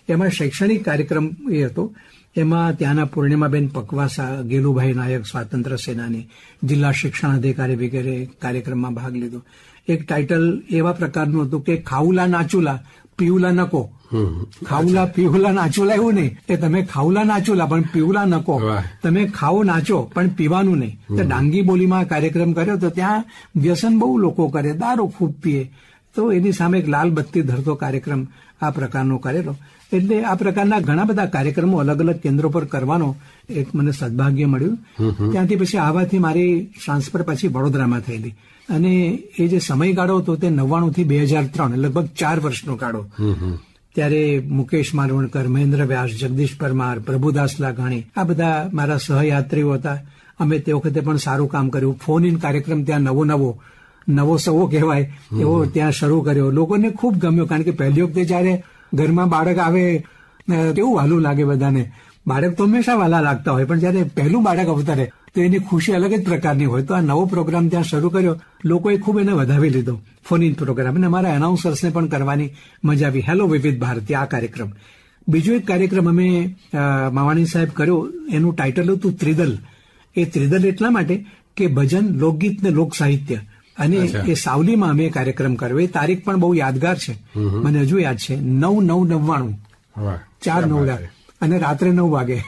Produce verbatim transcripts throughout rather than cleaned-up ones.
એમાં શૈક્ષણિક કાર્યક્રમ એ હતો. એમાં ત્યાંના પૂર્ણિમાબેન પકવાસા, ગેલુભાઈ નાયક સ્વાતંત્ર્ય સેનાની, જિલ્લા શિક્ષણાધિકારી વગેરે કાર્યક્રમમાં ભાગ લીધો. એક ટાઇટલ એવા પ્રકારનું હતું કે ખાઉલા નાચુલા પીઉલા નકો. ખાઉલા પીઉલા નાચુલા એવું નહીં કે તમે ખાઉલા નાચુલા પણ પીઉલા નકો, તમે ખાઓ નાચો પણ પીવાનું નહીં. તો ડાંગી બોલીમાં કાર્યક્રમ કર્યો તો ત્યાં વ્યસન બહુ લોકો કરે, દારૂ ખૂબ પીએ, તો એની સામે એક લાલ બત્તી ધરતો કાર્યક્રમ આ પ્રકારનો કરેલો. એટલે આ પ્રકારના ઘણા બધા કાર્યક્રમો અલગ અલગ કેન્દ્રો પર કરવાનો એક મને સદભાગ્ય મળ્યું. ત્યાંથી પછી આવવાથી મારી ટ્રાન્સફર પછી વડોદરામાં થયેલી અને એ જે સમયગાળો હતો તે નવ્વાણું થી બે હજાર ત્રણ લગભગ ચાર વર્ષનો ગાળો. ત્યારે મુકેશ માલવણકર, મહેન્દ્ર વ્યાસ, જગદીશ પરમાર, પ્રભુદાસ લાઘાણી આ બધા મારા સહયાત્રીઓ હતા. અમે તે વખતે પણ સારું કામ કર્યું. ફોન ઇન કાર્યક્રમ ત્યાં નવો નવો નવો સવો કહેવાય એવો ત્યાં શરૂ કર્યો. લોકોને ખૂબ ગમ્યો, કારણ કે પહેલી વખતે જયારે ઘરમાં બાળક આવે કેવું વાલું લાગે બધાને. બાળક તો હંમેશા વાલા લાગતા હોય, પણ જયારે પહેલું બાળક અવતરે તો એની ખુશી અલગ જ પ્રકારની હોય. તો આ નવો પ્રોગ્રામ ત્યાં શરૂ કર્યો, લોકોએ ખૂબ એને વધાવી લીધો, ફોન ઇન પ્રોગ્રામ. અને અમારા એનાઉન્સર્સને પણ કરવાની મજા આવી. હેલો વિવિધ ભારતી આ કાર્યક્રમ. બીજો એક કાર્યક્રમ અમે માવાણી સાહેબ કર્યો, એનું ટાઇટલ હતું ત્રિદલ. એ ત્રિદલ એટલા માટે કે ભજન, લોકગીત ને લોક સાહિત્ય. અને એ સાવલીમાં અમે કાર્યક્રમ કર્યો. એ તારીખ પણ બહુ યાદગાર છે, મને હજુ યાદ છે. નવ નવ નવ્વાણું ચાર નવ અને રાત્રે નવ વાગે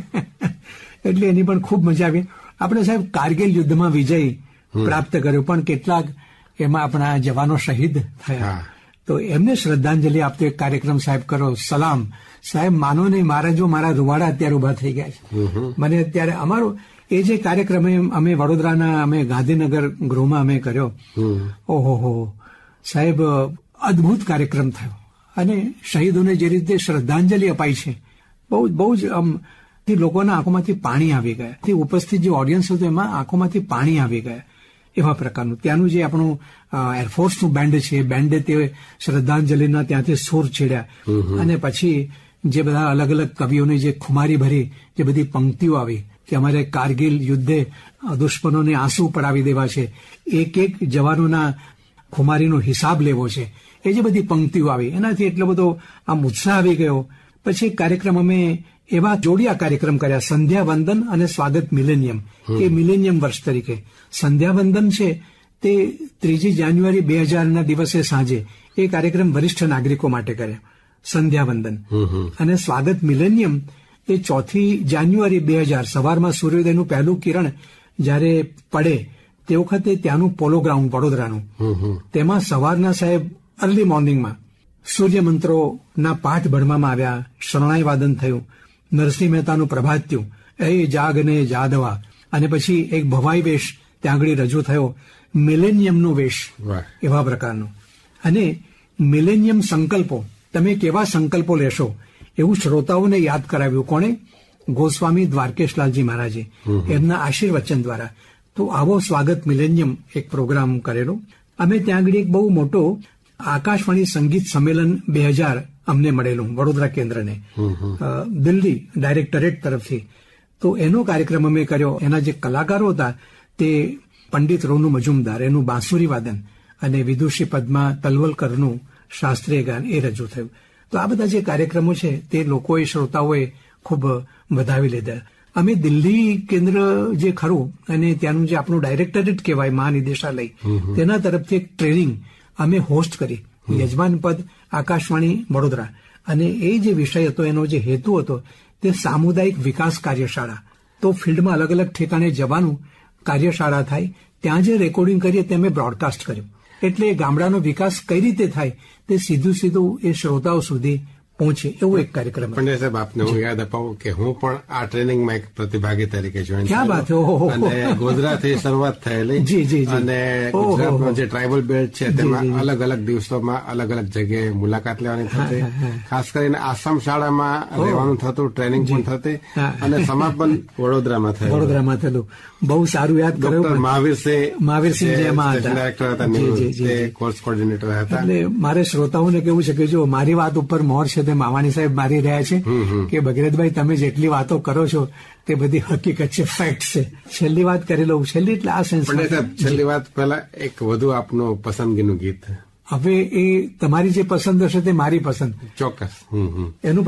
એટલે એની પણ ખૂબ મજા આવી. આપણે સાહેબ કારગિલ યુદ્ધમાં વિજય પ્રાપ્ત કર્યો, પણ કેટલાક એમાં આપણા જવાનો શહીદ થયા, તો એમને શ્રદ્ધાંજલિ આપતો એક કાર્યક્રમ સાહેબ કરો. સલામ સાહેબ, માનો નહીં, મારા જો મારા રૂવાડા અત્યારે ઉભા થઈ ગયા છે. મને અત્યારે અમારો એ જે કાર્યક્રમ અમે વડોદરાના અમે ગાંધીનગર ગૃહમાં અમે કર્યો, ઓહો હો સાહેબ, અદભુત કાર્યક્રમ થયો. અને શહીદોને જે રીતે શ્રદ્ધાંજલિ અપાઈ છે, બહુ બહુ જ આમ લોકોના આંખોમાંથી પાણી આવી ગયા. તે ઉપસ્થિત જે ઓડિયન્સ હતું એમાં આંખોમાંથી પાણી આવી ગયા એવા પ્રકારનું. ત્યાંનું જે આપણું એરફોર્સનું બેન્ડ છે, બેન્ડે તે શ્રદ્ધાંજલિના ત્યાંથી સૂર છેડ્યા. અને પછી જે બધા અલગ અલગ કવિઓની જે ખુમારી ભરી જે બધી પંક્તિઓ આવી કે અમારે કારગિલ યુદ્ધે દુશ્મનોને આંસુ પડાવી દેવા છે, એક એક જવાનોના ખુમારીનો હિસાબ લેવો છે, એ જે બધી પંક્તિઓ આવી, એનાથી એટલો બધો આમ ઉત્સાહ આવી ગયો. પછી કાર્યક્રમ અમે એવા જોડિયા કાર્યક્રમ કર્યા, સંધ્યાવંદન અને સ્વાગત મિલેનિયમ. એ મિલેનિયમ વર્ષ તરીકે સંધ્યાવંદન છે તે ત્રીજી જાન્યુઆરી બે હજારના દિવસે સાંજે એ કાર્યક્રમ વરિષ્ઠ નાગરિકો માટે કર્યા, સંધ્યાવંદન. અને સ્વાગત મિલેનિયમ એ ચોથી જાન્યુઆરી બે હજાર સવારમાં સૂર્યોદયનું પહેલું કિરણ જયારે પડે તે વખતે ત્યાંનું પોલો ગ્રાઉન્ડ વડોદરાનું, તેમાં સવારના સાહેબ અર્લી મોર્નિંગમાં સૂર્યમંત્રોના પાઠ ભણવામાં આવ્યા, શરણાઈ વાદન થયું, નરસિંહ મહેતાનું પ્રભાત થયું, એ જાગને જાદવા. અને પછી એક ભવાઈ વેશ ત્યાં આગળ રજૂ થયો, મિલેનિયમનો વેશ એવા પ્રકારનો. અને મિલેનિયમ સંકલ્પો, તમે કેવા સંકલ્પો લેશો એવું શ્રોતાઓને યાદ કરાવ્યું. કોણે? ગોસ્વામી દ્વારકેશલાલજી મહારાજે, એમના આશીર્વચન દ્વારા. તો આવો સ્વાગત મિલેનિયમ એક પ્રોગ્રામ કરેલો. અમે ત્યાં આગળ એક બહુ મોટો આકાશવાણી સંગીત સંમેલન બે હજાર અમને મળેલું વડોદરા કેન્દ્રને, દિલ્હી ડાયરેક્ટરેટ તરફથી. તો એનો કાર્યક્રમ અમે કર્યો. એના જે કલાકારો હતા તે પંડિત રોનુ મજુમદાર, એનું બાંસુરી વાદન, અને વિદુષી પદ્મા તલવલકરનું શાસ્ત્રીય ગાન એ રજૂ થયું. તો આ બધા જે કાર્યક્રમો છે તે લોકોએ, શ્રોતાઓએ ખૂબ વધાવી લીધા. અમે દિલ્હી કેન્દ્ર જે ખરું અને ત્યાંનું જે આપણું ડાયરેક્ટરેટ કહેવાય મહાનિદેશાલય, તેના તરફથી એક ટ્રેનિંગ અમે હોસ્ટ કરી, યજમાન પદ આકાશવાણી વડોદરા. અને એ જે વિષય હતો, એનો જે હેતુ હતો તે સામુદાયિક વિકાસ કાર્યશાળા. તો ફિલ્ડમાં અલગ અલગ ઠેકાણે જવાનું, કાર્યશાળા થાય, ત્યાં જે રેકોર્ડિંગ કરીએ તે અમે બ્રોડકાસ્ટ કર્યું. એટલે ગામડાનો વિકાસ કઈ રીતે થાય તે સીધું સીધું એ શ્રોતાઓ સુધી પહોંચે એવો એક કાર્યક્રમ. પંડ્યા સાહેબ, આપને હું યાદ અપાવું કે હું પણ આ ટ્રેનિંગમાં એક પ્રતિભાગી તરીકે જોઈન ક્યાં વાત, અને ગોધરાથી શરૂઆત થયેલી. જી જી અને ગુજરાતનો જે ટ્રાઇબલ બેલ્ટ છે તેમાં અલગ અલગ દિવસોમાં અલગ અલગ જગ્યાએ મુલાકાત લેવાની થતી. ખાસ કરીને આસામ શાળામાં રહેવાનું થતું, ટ્રેનિંગ પણ થતી, અને સમાપન વડોદરામાં થયું. વડોદરામાં થયેલું બહુ સારું યાદ કર્યું. મહાવીરસિંહ મહાવીરસિંહ જેમાં ડાયરેક્ટર હતા, કોર્સ કોર્ડિનેટર હતા. એટલે મારે શ્રોતાઓને કેવું છે કે જો મારી વાત ઉપર મોર છે તે માવાણી સાહેબ મારી રહ્યા છે કે ભગીરથભાઈ તમે જેટલી વાતો કરો છો તે બધી હકીકત છે, ફેક્ટ છે. છેલ્લી વાત કરી લઉં. છેલ્લી એટલે આ સેન્સ. છેલ્લી વાત પહેલા એક વધુ આપનું પસંદગીનું ગીત. હવે એ તમારી જે પસંદ હશે તે મારી પસંદ. ચોક્કસ. એનું